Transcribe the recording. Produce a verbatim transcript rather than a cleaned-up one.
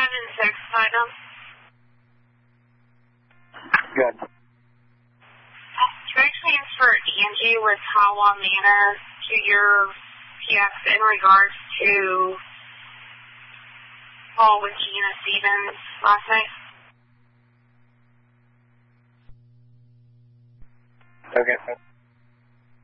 and sex item. Good. Uh, Trade transfer Angie with Hawa Manor to your P X in regards to Paul with Gina Stevens last night. Okay.